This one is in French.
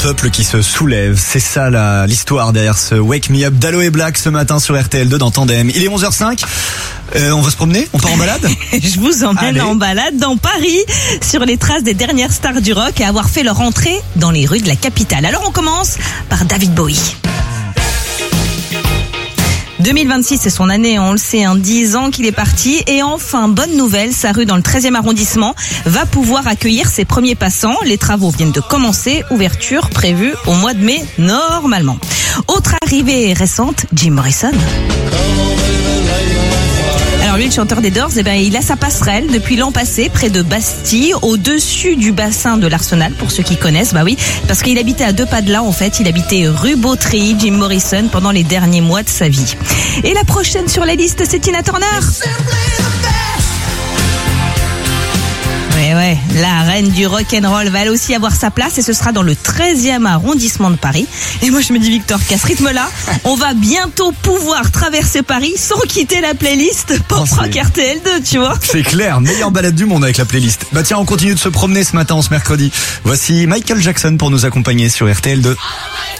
peuple qui se soulève. C'est ça l'histoire derrière ce Wake Me Up d'Aloe Black ce matin sur RTL2 dans Tandem. Il est 11h05. On va se promener? On part en balade? Je vous emmène en balade dans Paris, sur les traces des dernières stars du rock à avoir fait leur entrée dans les rues de la capitale. Alors on commence par David Bowie. 2026, c'est son année, on le sait, 10 ans qu'il est parti. Et enfin, bonne nouvelle, sa rue dans le 13e arrondissement va pouvoir accueillir ses premiers passants. Les travaux viennent de commencer, ouverture prévue au mois de mai, normalement. Autre arrivée récente, Jim Morrison. Alors lui, le chanteur des Doors, il a sa passerelle depuis l'an passé, près de Bastille, au-dessus du bassin de l'Arsenal, pour ceux qui connaissent. Bah oui, parce qu'il habitait à 2 pas de là, en fait. Il habitait rue Beautry, Jim Morrison, pendant les derniers mois de sa vie. Et la prochaine sur la liste, c'est Tina Turner. Ouais, la reine du rock'n'roll va elle aussi avoir sa place et ce sera dans le 13e arrondissement de Paris. Et moi je me dis, Victor, qu'à ce rythme-là, on va bientôt pouvoir traverser Paris sans quitter la playlist Pop Rock RTL2, tu vois. C'est clair, meilleure balade du monde avec la playlist. Bah tiens, on continue de se promener ce matin, ce mercredi. Voici Michael Jackson pour nous accompagner sur RTL2.